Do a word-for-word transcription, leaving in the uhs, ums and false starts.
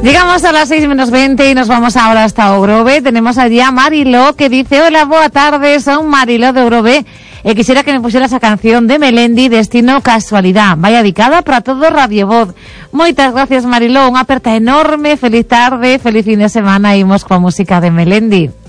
Llegamos a las seis menos veinte y nos vamos ahora hasta Ogrove. Tenemos allí a Mariló que dice: hola, boa tarde, son Mariló de Ogrove. E quisiera que me pusiera esa canción de Melendi, Destino Casualidad. Vaya dedicada para todo Radio Voz. Moitas gracias, Mariló. Unha aperta enorme. Feliz tarde, feliz fin de semana. Imos coa música de Melendi.